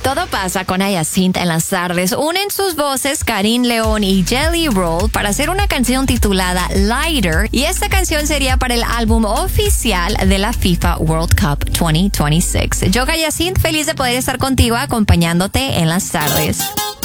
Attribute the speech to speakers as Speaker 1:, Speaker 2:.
Speaker 1: Todo pasa con Ayacinta en las tardes. Unen sus voces Karim León y Jelly Roll para hacer una canción titulada Lighter, y esta canción sería para el álbum oficial de la FIFA World Cup 2026. Yo, Ayacinta, feliz de poder estar contigo acompañándote en las tardes.